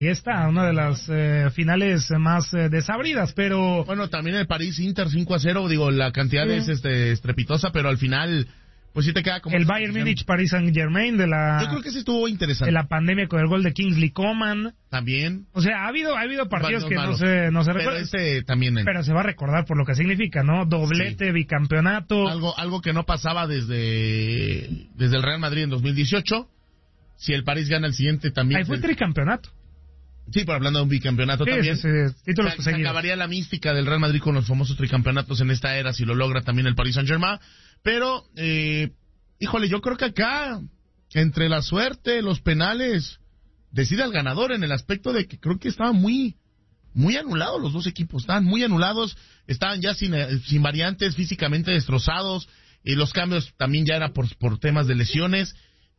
Y esta, una de las finales más desabridas, pero... Bueno, también el París-Inter 5-0, digo, la cantidad es estrepitosa, pero al final, pues sí te queda como... El Bayern Múnich-Paris Saint-Germain de la... Yo creo que sí estuvo interesante. De la pandemia con el gol de Kingsley Coman. También. O sea, ha habido partidos que no se recuerdan. Pero también... Pero se va a recordar por lo que significa, ¿no? Doblete, bicampeonato. Algo que no pasaba desde el Real Madrid en 2018. Si el París gana el siguiente también... Ahí fue tricampeonato. Sí, pero hablando de un bicampeonato también. Títulos se acabaría la mística del Real Madrid con los famosos tricampeonatos en esta era, si lo logra también el Paris Saint-Germain. Pero, híjole, yo creo que acá, entre la suerte, los penales, decide al ganador en el aspecto de que creo que estaban muy anulados los dos equipos. Estaban muy anulados, estaban ya sin variantes, físicamente destrozados. Y los cambios también ya era por temas de lesiones.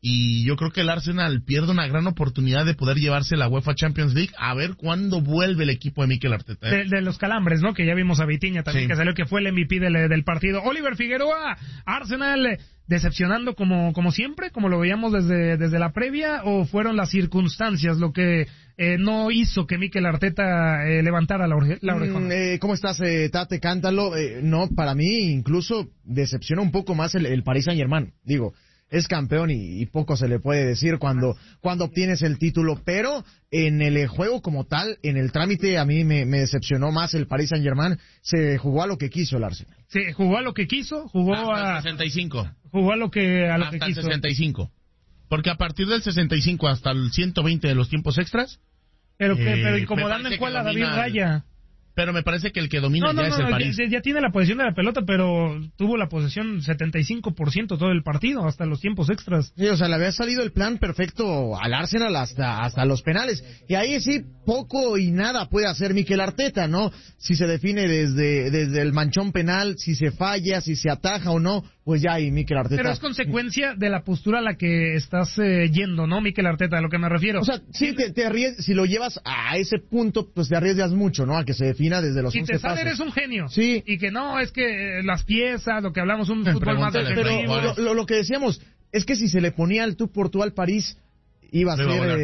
Y yo creo que el Arsenal pierde una gran oportunidad de poder llevarse la UEFA Champions League, a ver cuándo vuelve el equipo de Mikel Arteta. De los calambres, ¿no? Que ya vimos a Vitinha también, que salió que fue el MVP del partido. Oliver Figueroa, Arsenal decepcionando como siempre, como lo veíamos desde la previa, o fueron las circunstancias lo que no hizo que Mikel Arteta levantara la orejona. ¿Cómo estás, Tate? Cántalo. No, para mí incluso decepciona un poco más el Paris Saint-Germain. Digo, es campeón y poco se le puede decir cuando obtienes el título, pero en el juego como tal, en el trámite, a mí me decepcionó más el Paris Saint-Germain. Se jugó a lo que quiso el Arsenal. Sí, jugó a lo que quiso, hasta el 65. Jugó a lo que quiso. Hasta el 65. Porque a partir del 65 hasta el 120 de los tiempos extras... Pero incomodando en cuál a David Raya. Pero me parece que el que domina es el París. Ya tiene la posesión de la pelota, pero tuvo la posesión 75% todo el partido, hasta los tiempos extras. Sí, o sea, le había salido el plan perfecto al Arsenal hasta los penales. Y ahí sí, poco y nada puede hacer Mikel Arteta, ¿no? Si se define desde el manchón penal, si se falla, si se ataja o no, pues ya ahí Mikel Arteta. Pero es consecuencia de la postura a la que estás yendo, ¿no, Mikel Arteta? A lo que me refiero. O sea, sí, te arriesgas, si lo llevas a ese punto, pues te arriesgas mucho, ¿no? A que se defina desde los 11 pasos. Si te sale, eres un genio. Sí. Y que no, es que las piezas, lo que hablamos, un fútbol más defensivo. Pero lo que decíamos, es que si se le ponía el tú por tú al París, iba a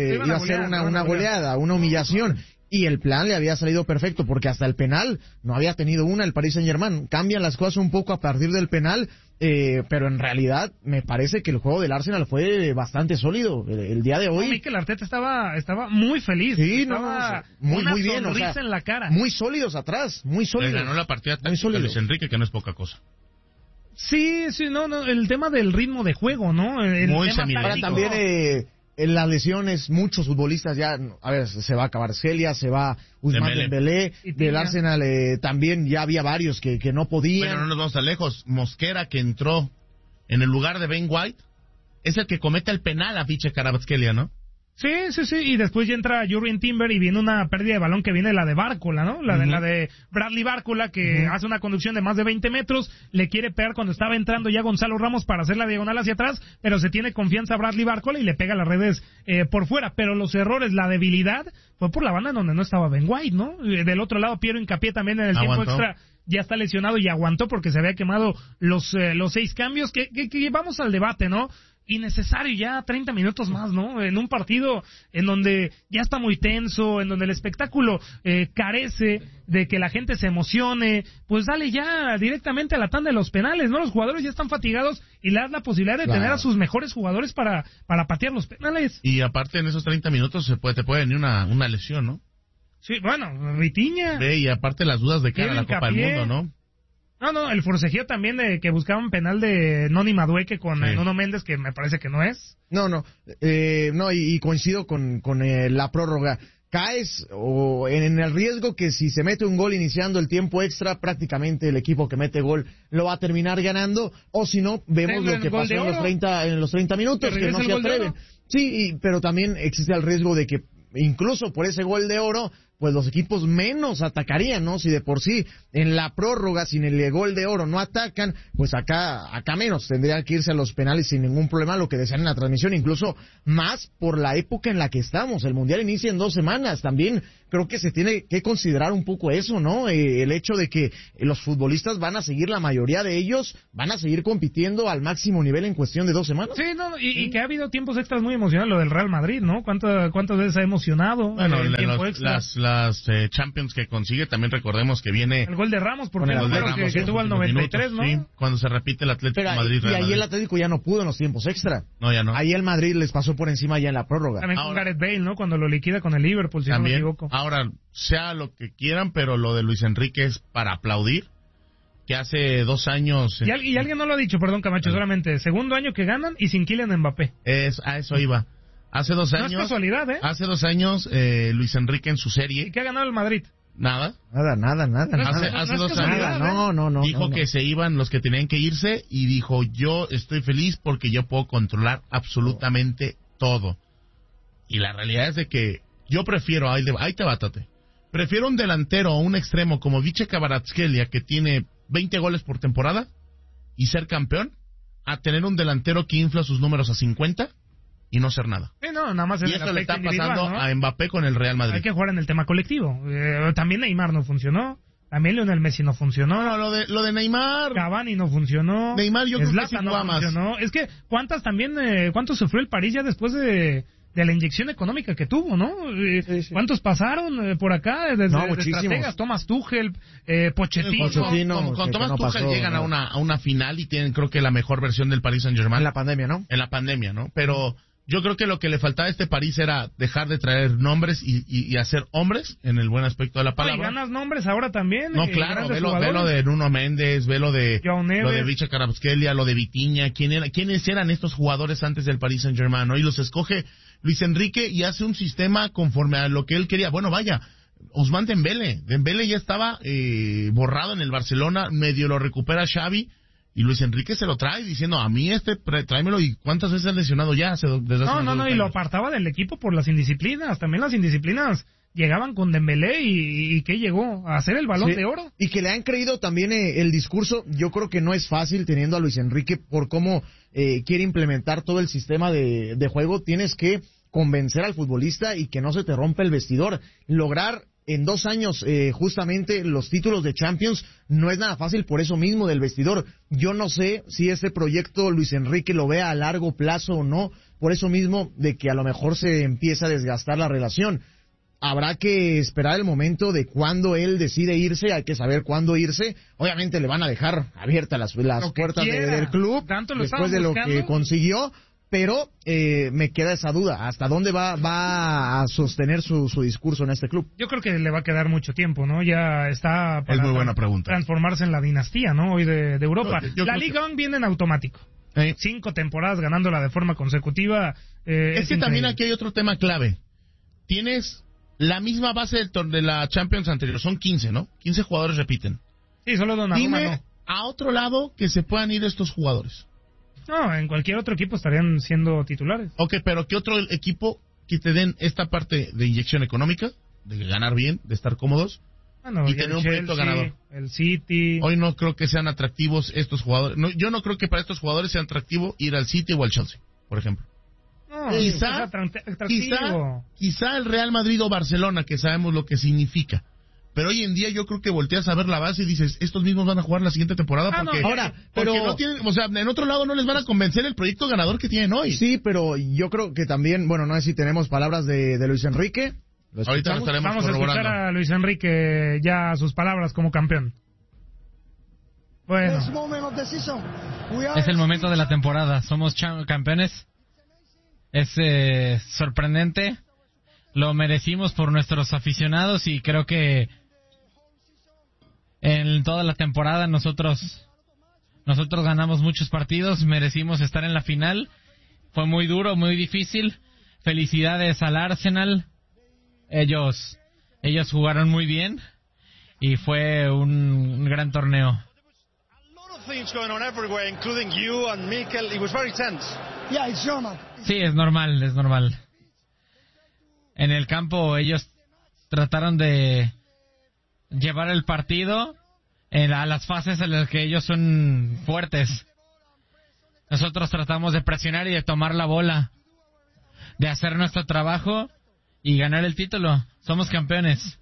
ser una goleada, una humillación. Y el plan le había salido perfecto, porque hasta el penal no había tenido el Paris Saint-Germain. Cambian las cosas un poco a partir del penal, pero en realidad me parece que el juego del Arsenal fue bastante sólido el día de hoy. Mikel Arteta estaba muy feliz. Sí, muy bien, o sea, en la cara. Muy sólidos atrás, muy sólidos. Le ganó la partida táctica a Luis Enrique, que no es poca cosa. Sí, el tema del ritmo de juego, ¿no? Muy similar. Ahora también en las lesiones, muchos futbolistas ya, a ver, se va a Kvaratskhelia, se va Ousmane Dembélé, del Arsenal también ya había varios que no podían. Bueno, no nos vamos tan lejos. Mosquera, que entró en el lugar de Ben White, es el que comete el penal a Viche Kvaratskhelia, ¿no? Sí, y después ya entra Jurrien Timber y viene una pérdida de balón que viene la de Bárcola, ¿no? La de Bradley Bárcola, que hace una conducción de más de 20 metros, le quiere pegar cuando estaba entrando ya Gonzalo Ramos para hacer la diagonal hacia atrás, pero se tiene confianza Bradley Bárcola y le pega las redes por fuera, pero los errores, la debilidad, fue por la banda en donde no estaba Ben White, ¿no? Del otro lado, Piero Hincapié también en el tiempo extra ya está lesionado y aguantó porque se había quemado los 6 cambios, que vamos al debate, ¿no? Innecesario ya 30 minutos más, ¿no? En un partido en donde ya está muy tenso, en donde el espectáculo carece de que la gente se emocione, pues dale ya directamente a la tanda de los penales, ¿no? Los jugadores ya están fatigados y le das la posibilidad de tener a sus mejores jugadores para patear los penales. Y aparte en esos 30 minutos te puede venir una lesión, ¿no? Sí, bueno, Vitinha. Y aparte las dudas de cara a la Copa del Mundo, ¿no? No, el forcejeo también de que buscaban penal de Noni Madueque con Nuno Méndez, que me parece que no es. No, y coincido con la prórroga. Caes en el riesgo que si se mete un gol iniciando el tiempo extra, prácticamente el equipo que mete gol lo va a terminar ganando, o si no, vemos lo que pasó en los 30 minutos, que no se atreven. Sí, pero también existe el riesgo de que incluso por ese gol de oro pues los equipos menos atacarían, ¿no? Si de por sí en la prórroga, sin el gol de oro, no atacan, pues acá menos, tendrían que irse a los penales sin ningún problema, lo que decían en la transmisión, incluso más por la época en la que estamos. El Mundial inicia en 2 semanas, también creo que se tiene que considerar un poco eso, ¿no? El hecho de que los futbolistas van a seguir, la mayoría de ellos, van a seguir compitiendo al máximo nivel en cuestión de 2 semanas. Sí, no, y que ha habido tiempos extras muy emocionantes, lo del Real Madrid, ¿no? ¿Cuántas veces ha emocionado? Bueno, las Champions que consigue, también recordemos que viene... El gol de Ramos, por ejemplo, que tuvo al 93, minutos, ¿no? Sí, cuando se repite el Atlético Madrid. Y ahí el Atlético ya no pudo en los tiempos extra. No, ya no. Ahí el Madrid les pasó por encima ya en la prórroga. También con Gareth Bale, ¿no? Cuando lo liquida con el Liverpool, si también, no me equivoco. Ahora, sea lo que quieran, pero lo de Luis Enrique es para aplaudir. Que hace 2 años... Y alguien no lo ha dicho, perdón, Camacho, solamente segundo año que ganan y sin Kylian Mbappé. A eso iba. Hace 2 años... No es casualidad, ¿eh? Hace 2 años, Luis Enrique en su serie... ¿Y qué ha ganado el Madrid? Nada. Hace 2 años no, dijo que se iban los que tenían que irse y dijo, yo estoy feliz porque yo puedo controlar absolutamente todo. Y la realidad es de que yo prefiero, ahí te bátate, prefiero un delantero o un extremo como Viche Kvaratskhelia, que tiene 20 goles por temporada y ser campeón, a tener un delantero que infla sus números a 50 y no ser nada. Sí, no, nada más y eso le está pasando, ¿no?, a Mbappé con el Real Madrid. Hay que jugar en el tema colectivo. También Neymar no funcionó. También Lionel Messi no funcionó. No, lo de Neymar. Cavani no funcionó. Neymar yo creo que sí no funcionó. Es que cuánto sufrió el París ya después de la inyección económica que tuvo, ¿no? Sí. ¿Cuántos pasaron por acá? Desde muchísimos. estrategas, Thomas Tuchel, Pochettino. Con Thomas Tuchel llegan a una final y tienen, creo que, la mejor versión del Paris Saint-Germain. En la pandemia, ¿no? Pero yo creo que lo que le faltaba a este París era dejar de traer nombres y hacer hombres, en el buen aspecto de la palabra. Y ganas nombres ahora también. No, claro, ve lo de Nuno Méndez, ve lo de Viche Kvaratskhelia, lo de Vitinha. ¿Quiénes eran estos jugadores antes del Paris Saint-Germain, ¿no? Y los escoge Luis Enrique y hace un sistema conforme a lo que él quería. Bueno, vaya, Ousmane Dembélé ya estaba borrado en el Barcelona, medio lo recupera Xavi, y Luis Enrique se lo trae diciendo, a mí tráemelo. ¿Y cuántas veces ha lesionado ya? Y lo apartaba del equipo por las indisciplinas. También las indisciplinas llegaban con Dembélé y ¿qué llegó? A hacer el Balón de Oro. Y que le han creído también el discurso. Yo creo que no es fácil teniendo a Luis Enrique por cómo quiere implementar todo el sistema de juego. Tienes que convencer al futbolista y que no se te rompa el vestidor. Lograr en 2 años justamente los títulos de Champions no es nada fácil por eso mismo del vestidor. Yo no sé si este proyecto Luis Enrique lo vea a largo plazo o no, por eso mismo de que a lo mejor se empieza a desgastar la relación. Habrá que esperar el momento de cuando él decide irse, hay que saber cuándo irse. Obviamente le van a dejar abiertas las puertas del club después de lo que consiguió. Pero me queda esa duda, ¿hasta dónde va a sostener su discurso en este club? Yo creo que le va a quedar mucho tiempo, ¿no? Ya está para es muy buena pregunta. Transformarse en la dinastía, ¿no? Hoy de Europa. La Liga viene en automático. 5 temporadas ganándola de forma consecutiva. Es que también aquí hay otro tema clave. Tienes la misma base de la Champions anterior, son 15, ¿no? 15 jugadores repiten. Sí, solo Donnarumma no. A otro lado que se puedan ir estos jugadores. No, en cualquier otro equipo estarían siendo titulares. Ok, pero ¿qué otro equipo que te den esta parte de inyección económica, de ganar bien, de estar cómodos, y tener un proyecto ganador? El City. Hoy no creo que sean atractivos estos jugadores. No, yo no creo que para estos jugadores sea atractivo ir al City o al Chelsea, por ejemplo. No, quizá el Real Madrid o Barcelona, que sabemos lo que significa. Pero hoy en día yo creo que volteas a ver la base y dices, estos mismos van a jugar la siguiente temporada porque no tienen, o sea, en otro lado no les van a convencer el proyecto ganador que tienen hoy. Sí, pero yo creo que también, bueno, no sé si tenemos palabras de Luis Enrique. Ahorita lo estaremos Vamos a escuchar a Luis Enrique ya sus palabras como campeón. Bueno. Es el momento de la temporada, somos campeones. Es sorprendente, lo merecimos por nuestros aficionados y creo que en toda la temporada nosotros ganamos muchos partidos, merecimos estar en la final, fue muy duro, muy difícil. Felicidades al Arsenal, ellos jugaron muy bien y fue un gran torneo. Sí, es normal. En el campo ellos trataron de llevar el partido a las fases en las que ellos son fuertes. Nosotros tratamos de presionar y de tomar la bola, de hacer nuestro trabajo y ganar el título. Somos campeones.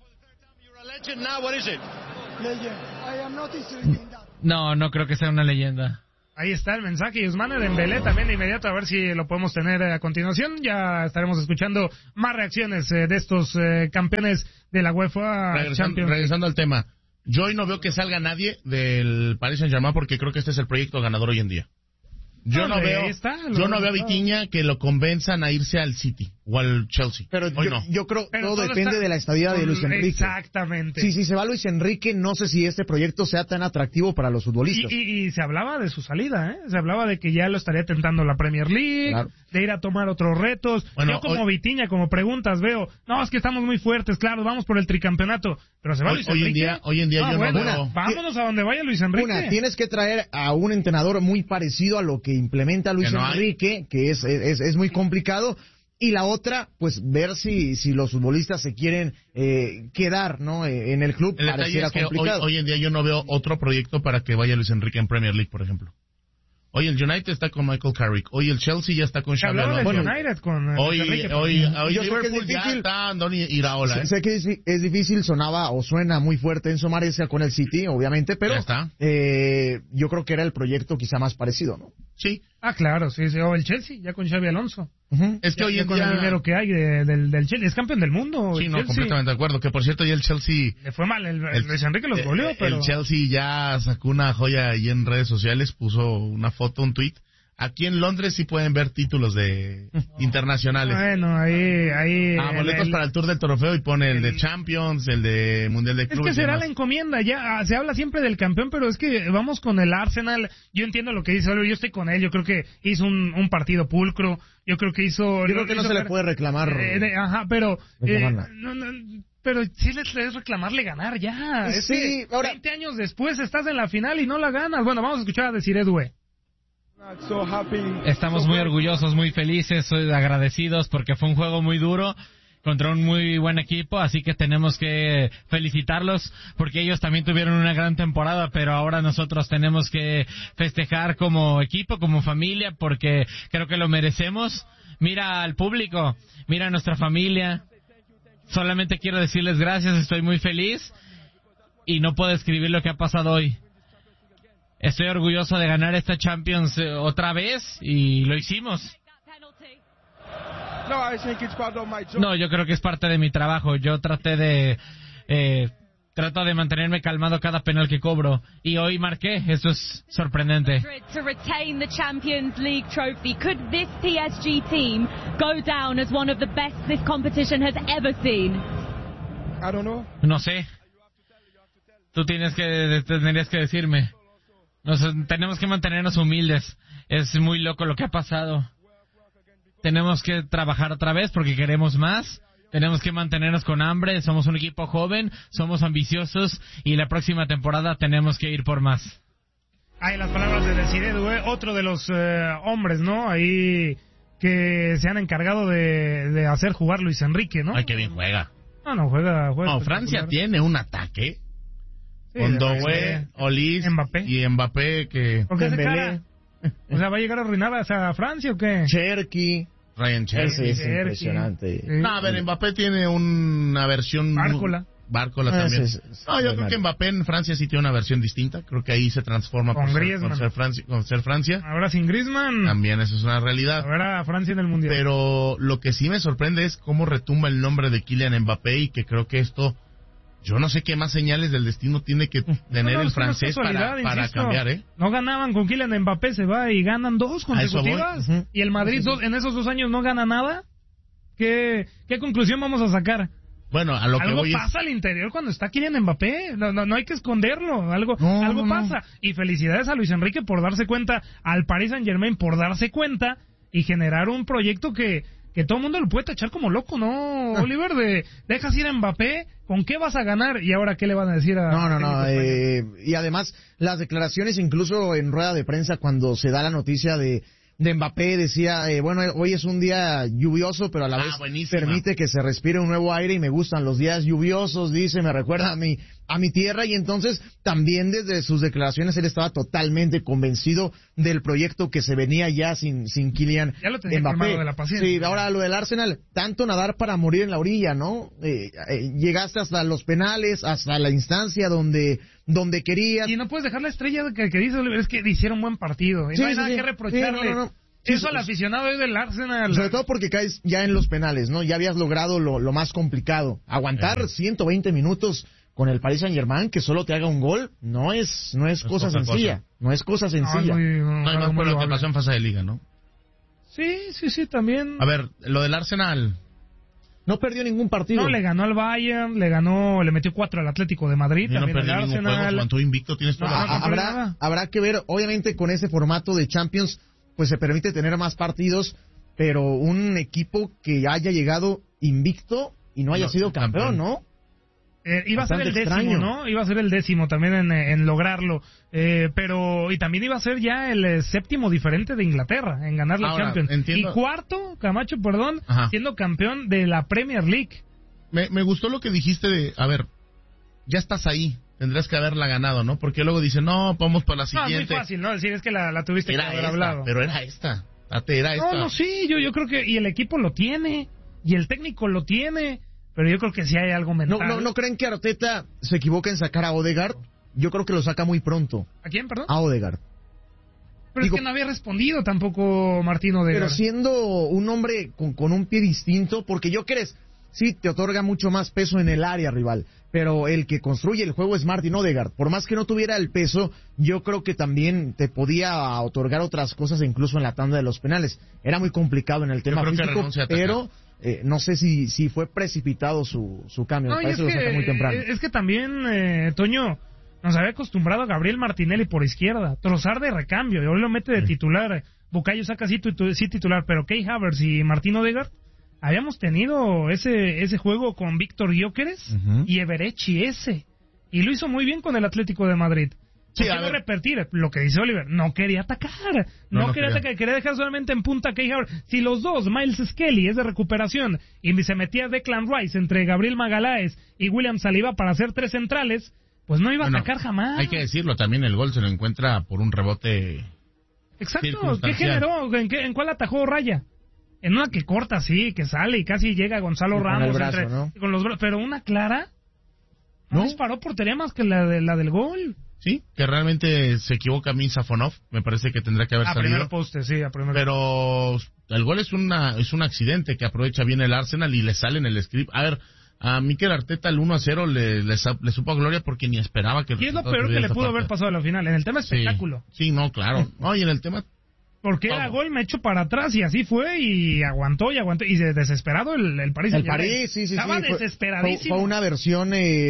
No creo que sea una leyenda. Ahí está el mensaje, y Ousmane Dembélé también de inmediato, a ver si lo podemos tener a continuación. Ya estaremos escuchando más reacciones de estos campeones de la UEFA Champions. Regresando al tema, yo hoy no veo que salga nadie del Paris Saint-Germain porque creo que este es el proyecto ganador hoy en día. Yo no veo a Vitinha que lo convenzan a irse al City o al Chelsea. Pero yo creo que todo depende de la estadía de Luis Enrique. Exactamente. Si se va Luis Enrique, no sé si este proyecto sea tan atractivo para los futbolistas. Y se hablaba de su salida, ¿eh? Se hablaba de que ya lo estaría tentando la Premier League, claro, de ir a tomar otros retos. Bueno, yo como Vitinha, como preguntas, veo, no, es que estamos muy fuertes, claro, vamos por el tricampeonato. Pero se va Luis Enrique. Hoy en día yo no veo. Vámonos a donde vaya Luis Enrique. Tienes que traer a un entrenador muy parecido a lo que implementa Luis Enrique, que es muy complicado. Y la otra, pues ver si los futbolistas se quieren quedar, ¿no? En el club. El detalle es que hoy en día yo no veo otro proyecto para que vaya Luis Enrique en Premier League, por ejemplo. Hoy el United está con Michael Carrick. Hoy el Chelsea ya está con Xabi Alonso. Hoy Liverpool ya está Andoni Iraola. Sé que es difícil, suena muy fuerte Enzo Maresca con el City, obviamente, pero yo creo que era el proyecto quizá más parecido, ¿no? Sí. Claro, sí. O el Chelsea, ya con Xabi Alonso. Es que hoy en con día, el dinero que hay del Chelsea, es campeón del mundo. Sí, no, completamente de acuerdo. Que por cierto, ya el Chelsea le fue mal, el Luis Enrique los goleó, pero el Chelsea ya sacó una joya ahí en redes sociales, puso una foto, un tweet. Aquí en Londres sí pueden ver títulos de internacionales. Bueno, ahí boletos para el Tour del Trofeo, y pone el de Champions, el de Mundial de Clubes. Es que será la encomienda, ya se habla siempre del campeón, pero es que vamos con el Arsenal. Yo entiendo lo que dice Oliver, yo estoy con él, yo creo que hizo un partido pulcro, yo creo que no se le puede reclamar. Pero pero sí es reclamarle ganar ya. Sí, ahora 20 años después estás en la final y no la ganas. Bueno, vamos a escuchar a Desiree Doué. Estamos muy orgullosos, muy felices, agradecidos porque fue un juego muy duro contra un muy buen equipo, así que tenemos que felicitarlos porque ellos también tuvieron una gran temporada, pero ahora nosotros tenemos que festejar como equipo, como familia, porque creo que lo merecemos. Mira al público, mira a nuestra familia. Solamente quiero decirles gracias, estoy muy feliz y no puedo escribir lo que ha pasado hoy. Estoy orgulloso de ganar esta Champions otra vez y lo hicimos. No, yo creo que es parte de mi trabajo. Yo trato de mantenerme calmado cada penal que cobro y hoy marqué. Eso es sorprendente. To retain the Champions League trophy, could this PSG team go down as one of the best this competition has ever seen? I don't know. No sé. Tú tendrías que decirme. Tenemos que mantenernos humildes. Es muy loco lo que ha pasado. Tenemos que trabajar otra vez porque queremos más. Tenemos que mantenernos con hambre. Somos un equipo joven, somos ambiciosos y la próxima temporada tenemos que ir por más. Hay las palabras de Desiree Doué, otro de los hombres, ¿no? Ahí que se han encargado de hacer jugar Luis Enrique, ¿no? Ay, qué bien juega. No, juega. No, Francia tiene un ataque. Con Doué, Olise y Mbappé que... ¿Por qué se cara? O sea, ¿va a llegar a arruinar a Francia o qué? Cherky. Ryan Cherky. Es impresionante. Sí. No, a ver, Mbappé tiene una versión... Bárcola también. Yo creo que Mbappé en Francia sí tiene una versión distinta. Creo que ahí se transforma con ser Francia. Ahora sin Griezmann. También eso es una realidad. Ahora Francia en el Mundial. Pero lo que sí me sorprende es cómo retumba el nombre de Kylian Mbappé y que creo que esto... Yo no sé qué más señales del destino tiene que tener el francés para cambiar, ¿eh? No ganaban con Kylian Mbappé, se va y ganan 2 consecutivas. Y el Madrid en esos 2 años no gana nada. ¿Qué conclusión vamos a sacar? Bueno, a lo que voy pasa al interior cuando está Kylian Mbappé. No hay que esconderlo. Algo pasa. Y felicidades a Luis Enrique por darse cuenta, al Paris Saint-Germain por darse cuenta y generar un proyecto que todo el mundo lo puede tachar como loco, ¿no, Oliver? Dejas ir a Mbappé, ¿con qué vas a ganar? ¿Y ahora qué le van a decir a... No. Y además, las declaraciones incluso en rueda de prensa cuando se da la noticia de de Mbappé, decía, bueno, hoy es un día lluvioso, pero a la vez buenísima. permite que se respire un nuevo aire y me gustan los días lluviosos, dice, me recuerda a mi tierra, y entonces también desde sus declaraciones él estaba totalmente convencido del proyecto que se venía ya sin Kylian ya lo tenía Mbappé. De la paciencia. Sí, ahora lo del Arsenal, tanto nadar para morir en la orilla, ¿no? Llegaste hasta los penales, hasta la instancia donde querías. Y no puedes dejar la estrella que dice Oliver, es que hicieron buen partido, y no hay nada que reprocharle. Sí, no. Eso al aficionado hoy del Arsenal. Sobre todo porque caes ya en los penales, ¿no? Ya habías logrado lo más complicado. Aguantar 120 minutos con el Paris Saint-Germain, que solo te haga un gol, no es cosa sencilla. No es cosa sencilla. No hay más por lo que pasó en fase de liga, ¿no? Sí, también. A ver, lo del Arsenal. No perdió ningún partido. No, le ganó al Bayern, le metió 4 al Atlético de Madrid, No también perdió al ningún Arsenal. juego, mantuvo invicto, tienes toda la razón. Habrá que ver, obviamente con ese formato de Champions, pues se permite tener más partidos, pero un equipo que haya llegado invicto y no haya sido campeón, ¿no? Iba a ser el 10º, extraño, ¿no? Iba a ser el 10º también en lograrlo. Pero, y también iba a ser ya el 7º diferente de Inglaterra en ganar la Ahora, Champions. entiendo. Y 4º, Camacho, Ajá. siendo campeón de la Premier League. Me gustó lo que dijiste de, a ver, ya estás ahí, tendrás que haberla ganado, ¿no? Porque luego dicen, no, vamos para la siguiente. No, es muy fácil, ¿no? Decir, es que la tuviste que haber hablado. Pero era esta. Era esta. No, sí, yo creo que, y el equipo lo tiene, y el técnico lo tiene, pero yo creo que sí hay algo mental. ¿No creen que Arteta se equivoca en sacar a Odegaard? Yo creo que lo saca muy pronto. ¿A quién, perdón? A Odegaard. Pero es que no había respondido tampoco Martín Odegaard. Pero siendo un hombre con un pie distinto, porque yo crees, sí, te otorga mucho más peso en el área rival, pero el que construye el juego es Martin Odegaard. Por más que no tuviera el peso, yo creo que también te podía otorgar otras cosas, incluso en la tanda de los penales. Era muy complicado en el tema físico, pero no sé si fue precipitado su cambio. Me parece que lo saca muy temprano. Es que también, Toño, nos había acostumbrado a Gabriel Martinelli por izquierda, Trossard de recambio, y hoy lo mete de titular. Bukayo saca sí titular, pero Kai Havertz y Martín Odegaard, habíamos tenido ese juego con Víctor Gyökeres y Eberechi y lo hizo muy bien con el Atlético de Madrid. Quiero repetir lo que dice Oliver, no quería atacar, no quería atacar, quería dejar solamente en punta a Kai Havertz. Si los dos, Miles Skelly es de recuperación y se metía Declan Rice entre Gabriel Magalhaes y William Saliba para hacer 3 centrales, pues no iba a atacar jamás. Hay que decirlo, también el gol se lo encuentra por un rebote. Exacto, ¿qué generó? ¿En cuál atajó Raya? En una que corta, sí, que sale y casi llega Gonzalo Ramos. Con el brazo, ¿no? Con los brazos, pero una clara no disparó portería más que la del gol. Sí, que realmente se equivoca Min Safonov, me parece que tendrá que haber salido. Primer poste, sí, a primer Pero el gol es un accidente que aprovecha bien el Arsenal y le sale en el script. A ver, a Mikel Arteta el 1-0 le supo a gloria porque ni esperaba que... Y es lo peor que le pudo haber pasado a la final, en el tema espectáculo. Sí, no, claro. No, y en el tema... Porque era gol, me echo para atrás y así fue y aguantó. Y desesperado el París. El París, sí. Estaba desesperadísimo. Fue una versión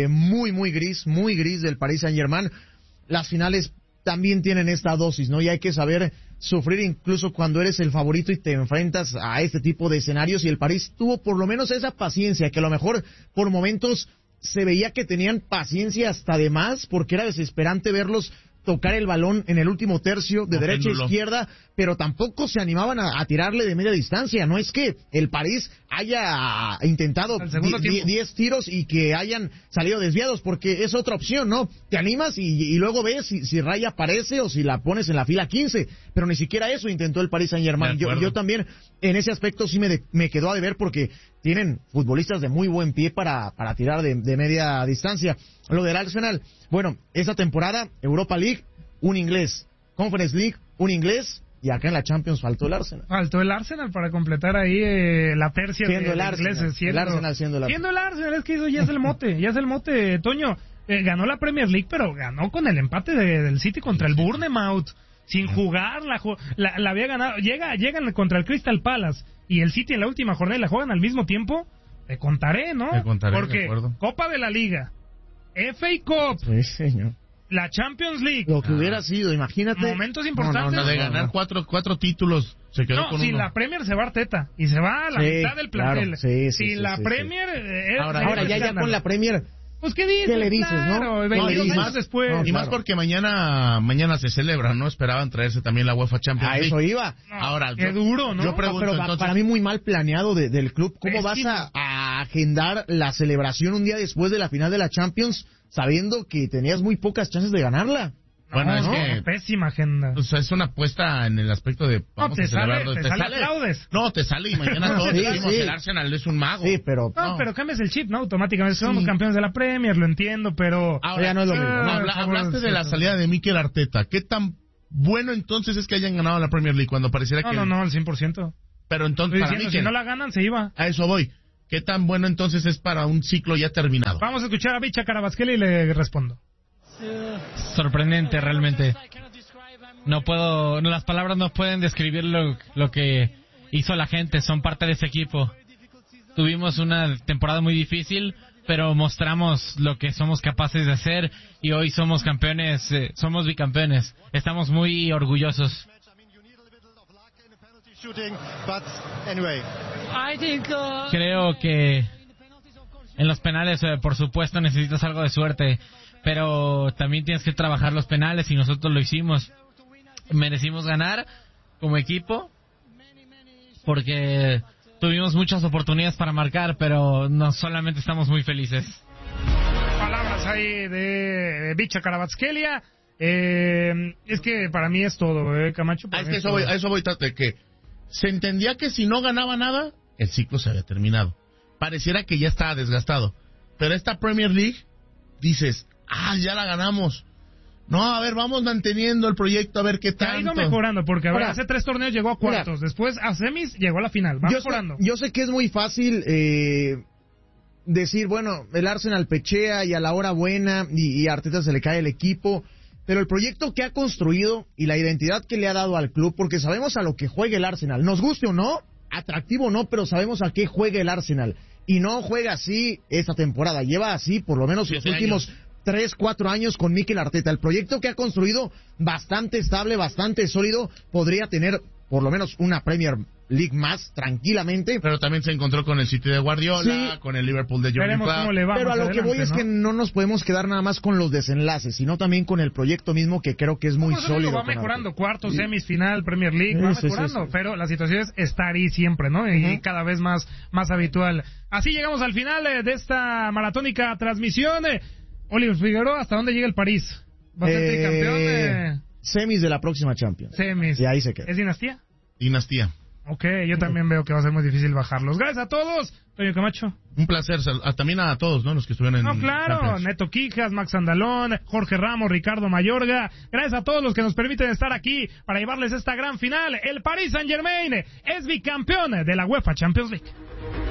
muy gris del Paris Saint-Germain. Las finales también tienen esta dosis, ¿no? Y hay que saber sufrir incluso cuando eres el favorito y te enfrentas a este tipo de escenarios. Y el París tuvo por lo menos esa paciencia, que a lo mejor por momentos se veía que tenían paciencia hasta de más, porque era desesperante verlos tocar el balón en el último tercio de derecha a izquierda, pero tampoco se animaban a tirarle de media distancia. No es que el París haya intentado 10 tiros y que hayan salido desviados, porque es otra opción, ¿no? Te animas y luego ves si Raya aparece o si la pones en la fila 15, pero ni siquiera eso intentó el Paris Saint-Germain. Yo también en ese aspecto sí me quedó a deber, porque tienen futbolistas de muy buen pie para tirar de media distancia. Lo del Arsenal, bueno, esa temporada, Europa League, un inglés, Conference League, un inglés, y acá en la Champions faltó el Arsenal. Faltó el Arsenal para completar ahí la tercia siendo de el Arsenal, ingleses. el Arsenal siendo el Arsenal. Siendo el Arsenal, es que eso ya es el mote, Toño. Ganó la Premier League, pero ganó con el empate del City contra el Bournemouth. Sin jugar, la había ganado. Llegan contra el Crystal Palace y el City en la última jornada y la juegan al mismo tiempo. Te contaré, ¿no? Porque Copa de la Liga, FA Cup, sí, señor, la Champions League, lo que hubiera sido, imagínate. Momentos importantes. De ganar cuatro títulos, se quedó con si uno. la Premier se va Arteta y se va a la mitad del plantel. Claro, sí, la Premier... Ahora ya con la Premier Pues, ¿qué dices? ¿Qué le dices, claro, no? 22 más años después. Y más porque mañana se celebra, ¿no? Esperaban traerse también la UEFA Champions A League. eso iba. No, Ahora, qué duro, ¿no? yo pregunto, Pero entonces, para mí muy mal planeado del club. ¿Cómo vas Pésimo. a agendar la celebración un día después de la final de la Champions sabiendo que tenías muy pocas chances de ganarla? bueno, No, es que pésima agenda. pues, es una apuesta en el aspecto de vamos te a celebrarlo. sale, te sale, aplaudes. No, te sale y mañana todos Sí, decimos sí. el Arsenal es un mago. Sí, pero No, pero cambias el chip, ¿no? Automáticamente somos campeones de la Premier, lo entiendo, pero... Ahora, ya no es lo mismo, ¿no? Hablaste de la salida de Mikel Arteta. ¿Qué tan bueno entonces es que hayan ganado la Premier League cuando pareciera que... No, al 100%. Pero entonces, Estoy para diciendo, Mikel, si no la ganan, se iba. a eso voy. ¿Qué tan bueno entonces es para un ciclo ya terminado? Vamos a escuchar a Bicha Carabasqueli y le respondo. Sorprendente, realmente. Las palabras no pueden describir lo que hizo la gente, son parte de ese equipo. Tuvimos una temporada muy difícil, pero mostramos lo que somos capaces de hacer y hoy somos campeones, somos bicampeones. Estamos muy orgullosos. Creo que en los penales, por supuesto, necesitas algo de suerte, pero también tienes que trabajar los penales y nosotros lo hicimos. Merecimos ganar como equipo porque tuvimos muchas oportunidades para marcar, pero no solamente estamos muy felices. Palabras ahí de Bicha Carabasquelia. Es que para mí es todo, Camacho. A eso voy, Tate, que se entendía que si no ganaba nada, el ciclo se había terminado. Pareciera que ya estaba desgastado. Pero esta Premier League, dices, ya la ganamos. No, a ver, vamos manteniendo el proyecto, a ver qué tanto. Ha ido mejorando, porque Ahora, hace 3 torneos llegó a cuartos, después a semis llegó a la final, va mejorando. Yo sé que es muy fácil decir, bueno, el Arsenal pechea y a la hora buena y a Arteta se le cae el equipo, pero el proyecto que ha construido y la identidad que le ha dado al club, porque sabemos a lo que juega el Arsenal, nos guste o no, atractivo o no, pero sabemos a qué juega el Arsenal, y no juega así esta temporada, lleva así por lo menos los últimos 3-4 años con Mikel Arteta. El proyecto que ha construido, bastante estable, bastante sólido, podría tener por lo menos una Premier League más tranquilamente. Pero también se encontró con el City de Guardiola, Sí. con el Liverpool de Jürgen Veremos Klopp. cómo le va. Pero a más lo que adelante, voy es que no nos podemos quedar nada más con los desenlaces, sino también con el proyecto mismo, que creo que es muy Por eso digo, sólido. va con mejorando, Arteta. cuartos, semis, final, Premier League, va Sí, mejorando, sí. pero la situación es estar ahí siempre, ¿no? Y cada vez más habitual. Así llegamos al final de esta maratónica transmisión. Oliver Figueroa, ¿hasta dónde llega el París? ¿Va a ser tricampeón? Semis de la próxima Champions. Semis. Y ahí se queda. ¿Es dinastía? Dinastía. Ok, yo también veo que va a ser muy difícil bajarlos. Gracias a todos. Toño Camacho. Un placer, también a todos, ¿no? Los que estuvieron en No, claro. Champions. Neto Quijas, Max Andalón, Jorge Ramos, Ricardo Mayorga. Gracias a todos los que nos permiten estar aquí para llevarles esta gran final. El Paris Saint-Germain es bicampeón de la UEFA Champions League.